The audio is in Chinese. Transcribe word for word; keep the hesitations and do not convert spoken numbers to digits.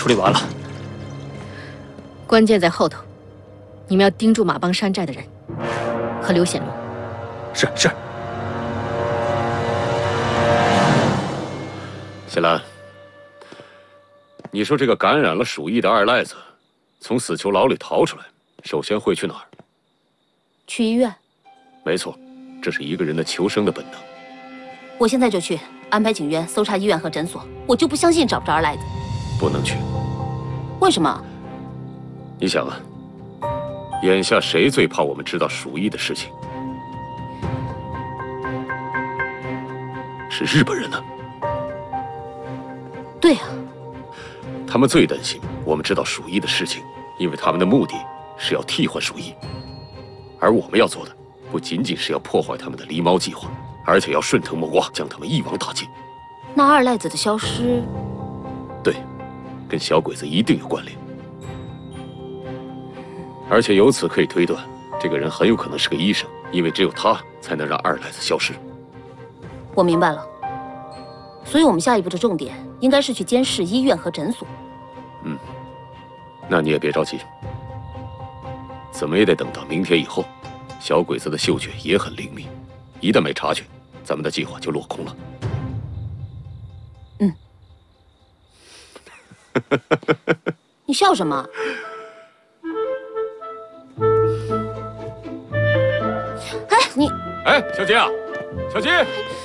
处理完了。 关键在后头，你们要盯住马帮山寨的人和刘显龙。 是是。 谢兰，你说这个感染了鼠疫的二赖子，从死囚牢里逃出来，首先会去哪儿？ 去医院。 没错，这是一个人的求生的本能。 我现在就去安排警员搜查医院和诊所，我就不相信找不着二赖子。 不能去。 为什么？ 你想啊，眼下谁最怕我们知道鼠疫的事情？是日本人呢。 对啊， 他们最担心我们知道鼠疫的事情，因为他们的目的是要替换鼠疫，而我们要做的不仅仅是要破坏他们的狸猫计划，而且要顺藤摸瓜，将他们一网打尽。 那二赖子的消失， 对，跟小鬼子一定有关联，而且由此可以推断，这个人很有可能是个医生，因为只有他才能让二赖子消失。 我明白了。所以我们下一步的重点应该是去监视医院和诊所。 嗯，那你也别着急，怎么也得等到明天以后。小鬼子的嗅觉也很灵敏，一旦没察觉，咱们的计划就落空了。 嗯。你笑什么？哎，你， 哎，小金啊，小金。